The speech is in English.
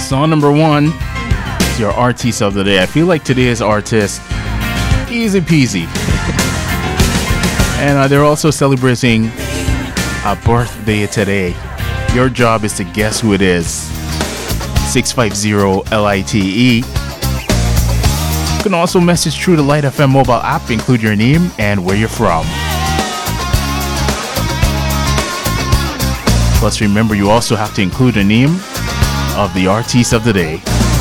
Song number 1 is your artist of the day. I feel like today's artist, easy peasy. And they're also celebrating a birthday today. Your job is to guess who it is. 650-LITE. You can also message through the Light FM mobile app, include your name and where you're from. Plus, remember, you also have to include the name of the artist of the day.